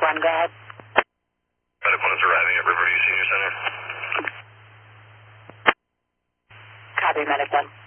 1, go ahead. Medic 1 is arriving at Riverview Senior Center. Copy, Medic 1.